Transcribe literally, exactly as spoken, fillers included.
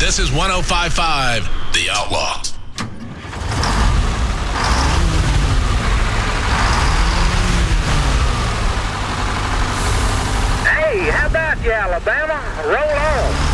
This is one oh five point five The Outlaw. Hey, how about you, Alabama? Roll on.